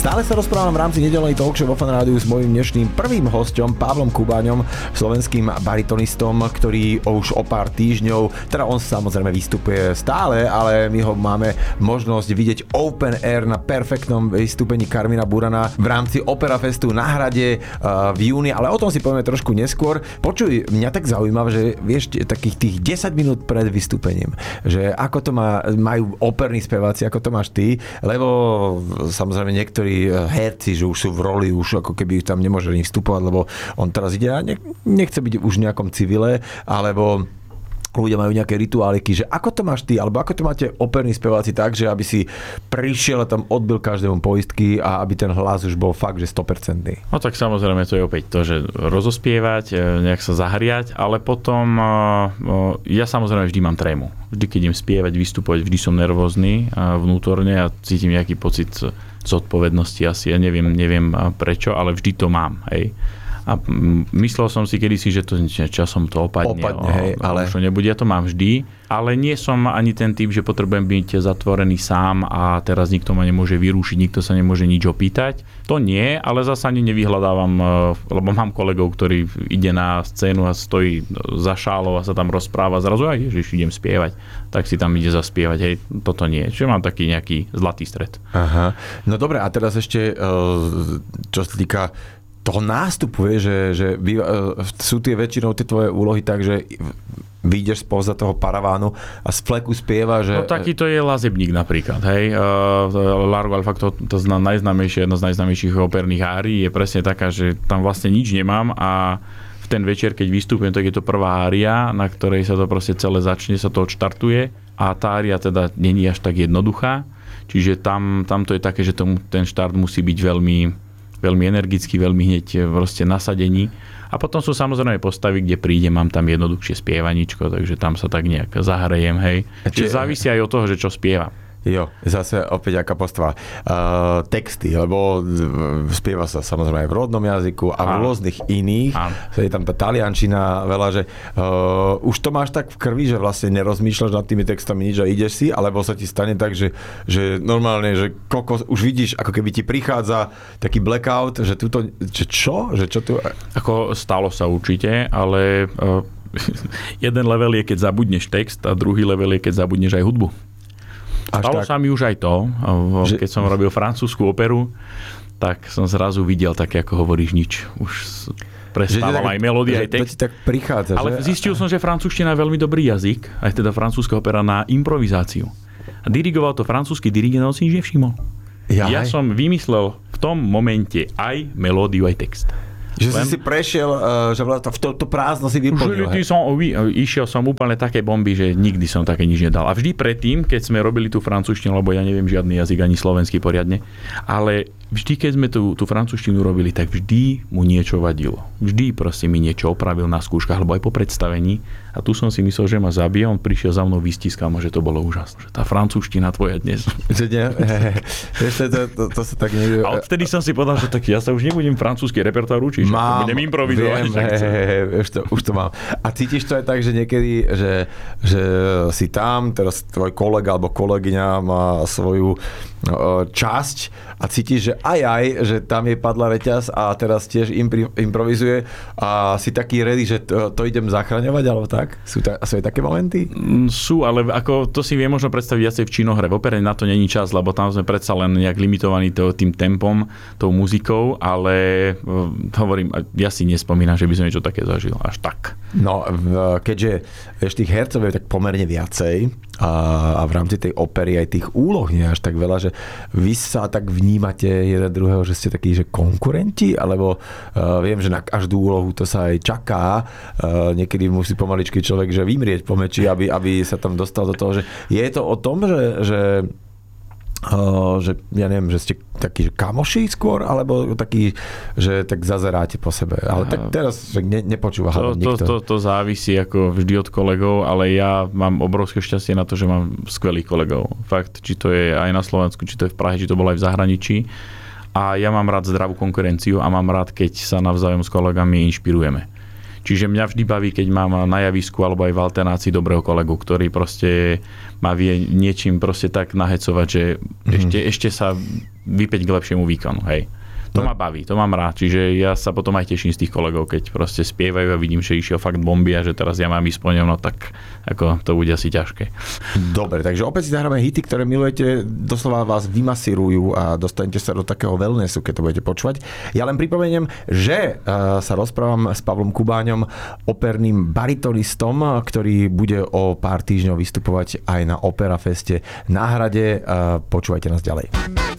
Stále sa rozprávam v rámci nedeľnej talk show vo Fan Rádiu s mojím dnešným prvým hosťom Pavlom Kubáňom, slovenským baritonistom, ktorý už o pár týždňov, teda on samozrejme vystupuje stále, ale my ho máme možnosť vidieť open air na perfektnom vystúpení Karmina Burana v rámci Opera Festu na Hrade v júni, ale o tom si povieme trošku neskôr. Počuj, mňa tak zaujíma, že vieš, takých tých 10 minút pred vystúpením, že ako to majú operní speváci, ako to máš ty, lebo samozrejme niektorí herci, že už sú v roli, už ako keby tam nemôže ani vstupovať, lebo on teraz ide a nechce byť už v nejakom civile, alebo ľudia majú nejaké rituáliky, že ako to máš ty, alebo ako to máte operní speváci tak, že aby si prišiel a tam odbil každému poistky a aby ten hlas už bol fakt, že 100%. No tak samozrejme to je opäť to, že rozospievať, nejak sa zahriať, ale potom ja samozrejme vždy mám trému. Vždy, keď idem spievať, vystupovať, vždy som nervózny vnútorne a cítim nejaký pocit zodpovednosti asi, ja neviem prečo, ale vždy to mám, hej. A myslel som si kedysi, že to časom to opadne hej, ale už to nebude, ja to mám vždy, ale nie som ani ten typ, že potrebujem byť zatvorený sám a teraz nikto ma nemôže vyrušiť, nikto sa nemôže nič opýtať. To nie, ale zasa ani nevyhľadávam, lebo mám kolegov, ktorí ide na scénu a stojí za šálou a sa tam rozpráva, zrazu aj ježiš, idem spievať, tak si tam ide zaspievať, hej, toto nie. Čiže mám taký nejaký zlatý stred. Aha, no dobre, a teraz ešte, čo sa týka toho nástupu, že sú tie väčšinou tie tvoje úlohy tak, že vyjdeš spoza toho paravánu a z fleku spieva, že... No takýto je Lazebník napríklad, hej. Largo Alfa, to najznámejšie, jedna z najznámejších operných árií je presne taká, že tam vlastne nič nemám a v ten večer, keď vystúpim, tak je to prvá ária, na ktorej sa to proste celé začne, sa to odštartuje a tá ária teda není až tak jednoduchá, čiže tam to je také, že ten štart musí byť veľmi energický, veľmi hneď proste nasadení. A potom sú samozrejme postavy, kde príde, mám tam jednoduchšie spievaničko, takže tam sa tak nejak zahrejem, hej. Čiže závisí aj od toho, že čo spievam. Jo, zase opäť aká postava. Texty, lebo spieva sa samozrejme aj v rodnom jazyku a v rôznych iných. Je tam tá taliančina veľa, že už to máš tak v krvi, že vlastne nerozmýšľaš nad tými textami nič a ideš si, alebo sa ti stane tak, že normálne, že už vidíš, ako keby ti prichádza taký blackout, že tuto, že čo? Že čo tu? Ako stalo sa určite, ale jeden level je, keď zabudneš text a druhý level je, keď zabudneš aj hudbu. Stalo sa mi už aj to, keď som robil francúzsku operu, tak som zrazu videl také, ako hovoríš, nič. Už prestával aj melódia, aj text. To ti tak prichádza, ale zistil som, že francúzština je veľmi dobrý jazyk, aj teda francúzska opera na improvizáciu. A dirigoval to francúzsky dirigent, on si nič nevšimol. Ja som vymyslel v tom momente aj melódiu, aj text. Že si prešiel, že to prázdno si vyplnil. Išiel som úplne také bomby, že nikdy som také nič nedal. A vždy predtým, keď sme robili tú francúzštinu, lebo ja neviem žiadny jazyk, ani slovenský poriadne, ale vždy, keď sme tú francúzštinu robili, tak vždy mu niečo vadilo. Vždy proste mi niečo opravil na skúškach, alebo aj po predstavení. A tu som si myslel, že ma zabije, on prišiel za mnou, vystiskal ma, že to bolo úžasné. Že tá francúzština tvoja dnes. To sa tak nevie. A odtedy som si povedal, že tak ja sa už nebudem francúzsky repertoár učiť, budem improvizovať. Už to mám. A cítiš to aj tak, že niekedy, že si tam, teraz tvoj kolega alebo kolegyňa má svoju časť a cítiš, že že tam je padla reťaz a teraz tiež improvizuje a si taký ready, že to idem zachraňovať, alebo tak? Sú aj také momenty? Sú, ale ako to si vie možno predstaviť viacej v činohre. V opere na to není čas, lebo tam sme predsa len nejak limitovaní tým tempom, tou muzikou, ale hovorím, ja si nespomínam, že by som niečo také zažil. Až tak. No, keďže tých hercov je tak pomerne viacej a v rámci tej opery aj tých úloh nie až tak veľa, že vy sa tak vnímate jeden druhého, že ste takí, že konkurenti, alebo viem, že na každú úlohu to sa aj čaká. Niekedy musí pomaličky človek, že vymrieť po meči, aby sa tam dostal do toho, že je to o tom, že ja neviem, že ste takí kamoši skôr, alebo takí, že tak zazeráte po sebe. Ale tak teraz nepočúva nikto. To závisí ako vždy od kolegov, ale ja mám obrovské šťastie na to, že mám skvelých kolegov. Fakt, či to je aj na Slovensku, či to je v Prahe, či to bolo aj v zahraničí. A ja mám rád zdravú konkurenciu a mám rád, keď sa navzájom s kolegami inšpirujeme. Čiže mňa vždy baví, keď mám na javisku alebo aj v alternácii dobrého kolegu, ktorý proste ma vie niečím proste tak nahecovať, že ešte sa vypäť k lepšiemu výkonu, hej. To ma baví, to mám rád, čiže ja sa potom aj teším z tých kolegov, keď proste spievajú a vidím, že išiel fakt bomby a že teraz ja mám ísť po ňom, no tak ako to bude asi ťažké. Dobre, takže opäť si zahráme hity, ktoré milujete, doslova vás vymasírujú a dostanete sa do takého wellnessu, keď to budete počúvať. Ja len pripomeniem, že sa rozprávam s Pavlom Kubáňom, operným baritonistom, ktorý bude o pár týždňov vystupovať aj na Opera Feste na Hrade. Počúvajte nás ďalej.